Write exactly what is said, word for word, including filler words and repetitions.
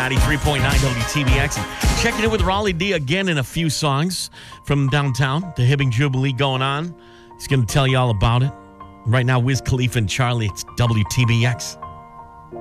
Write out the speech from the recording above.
ninety-three point nine W T B X. And checking in with Raleigh D again in a few songs from downtown. The Hibbing Jubilee going on. He's going to tell you all about it. Right now, Wiz Khalifa and Charlie. It's W T B X.